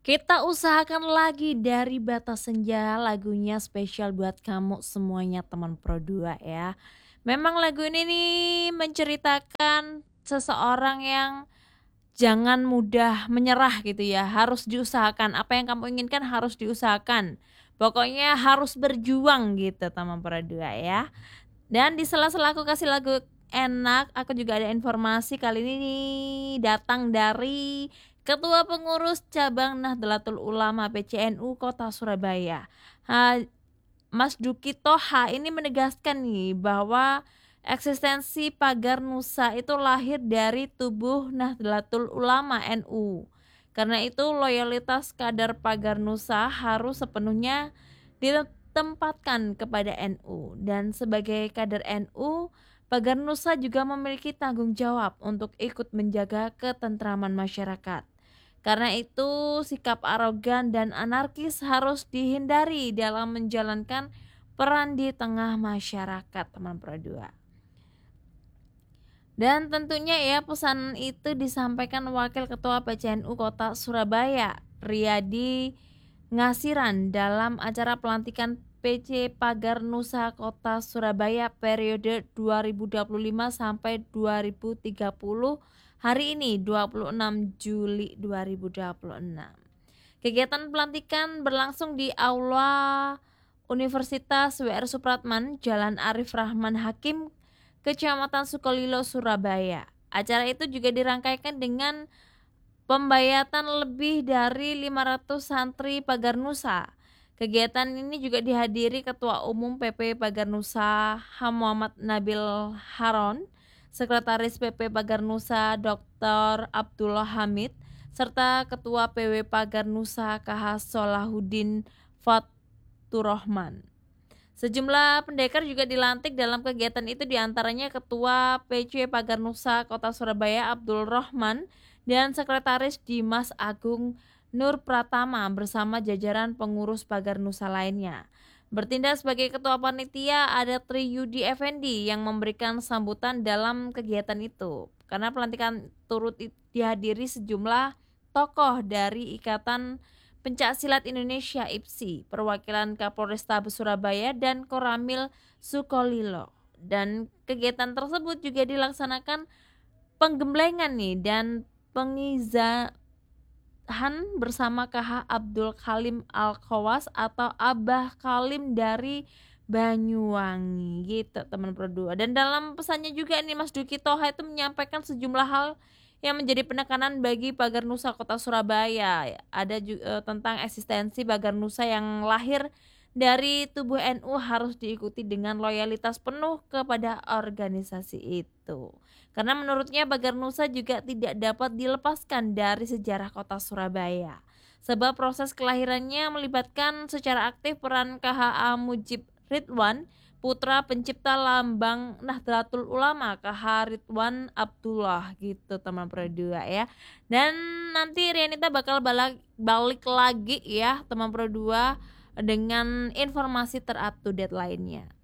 Kita usahakan lagi dari Batas Senja, lagunya spesial buat kamu semuanya teman Pro 2 ya. Memang lagu ini nih menceritakan seseorang yang jangan mudah menyerah gitu ya, harus diusahakan, apa yang kamu inginkan harus diusahakan. Pokoknya harus berjuang gitu teman Pro 2 ya. Dan di sela-sela aku kasih lagu enak, aku juga ada informasi kali ini nih datang dari Ketua Pengurus Cabang Nahdlatul Ulama PCNU Kota Surabaya. Ha, Mas Duki Toha ini menegaskan nih bahwa eksistensi Pagar Nusa itu lahir dari tubuh Nahdlatul Ulama NU. Karena itu loyalitas kader Pagar Nusa harus sepenuhnya ditempatkan kepada NU, dan sebagai kader NU, Pagar Nusa juga memiliki tanggung jawab untuk ikut menjaga ketentraman masyarakat. Karena itu, sikap arogan dan anarkis harus dihindari dalam menjalankan peran di tengah masyarakat, teman Pro 2. Dan tentunya ya pesan itu disampaikan Wakil Ketua PCNU Kota Surabaya, Riyadi Ngasiran dalam acara pelantikan PC Pagar Nusa Kota Surabaya periode 2025 sampai 2030 hari ini 26 Juli 2026. Kegiatan pelantikan berlangsung di Aula Universitas WR Supratman, Jalan Arif Rahman Hakim, Kecamatan Sukolilo, Surabaya. Acara itu juga dirangkaikan dengan pembayatan lebih dari 500 santri Pagar Nusa. Kegiatan ini juga dihadiri Ketua Umum PP Pagar Nusa H. Muhammad Nabil Haron, Sekretaris PP Pagar Nusa Dr. Abdullah Hamid, serta Ketua PW Pagar Nusa KH Solahuddin Faturrahman. Sejumlah pendekar juga dilantik dalam kegiatan itu, diantaranya Ketua PC Pagar Nusa Kota Surabaya Abdul Rahman dan Sekretaris Dimas Agung Nur Pratama bersama jajaran pengurus Pagar Nusa lainnya. Bertindak sebagai Ketua Panitia ada Tri Yudi Effendi yang memberikan sambutan dalam kegiatan itu. Karena pelantikan turut dihadiri sejumlah tokoh dari Ikatan Pencaksilat Indonesia IPSI, perwakilan Kapolresta Surabaya dan Koramil Sukolilo. Dan kegiatan tersebut juga dilaksanakan penggemblengan nih dan pengizahan bersama KH Abdul Kalim Al-Khawas atau Abah Kalim dari Banyuwangi gitu teman Pro 2. Dan dalam pesannya juga nih Mas Duki Toha itu menyampaikan sejumlah hal yang menjadi penekanan bagi Pagar Nusa Kota Surabaya. Ada juga tentang eksistensi Pagar Nusa yang lahir dari tubuh NU harus diikuti dengan loyalitas penuh kepada organisasi itu. Karena menurutnya Pagar Nusa juga tidak dapat dilepaskan dari sejarah Kota Surabaya. Sebab proses kelahirannya melibatkan secara aktif peran KHA Mujib Ridwan, putra pencipta lambang Nahdlatul Ulama KH Ridwan Abdullah gitu teman Pro 2 ya. Dan nanti Rianita bakal balik lagi ya teman Pro 2 dengan informasi terupdate lainnya.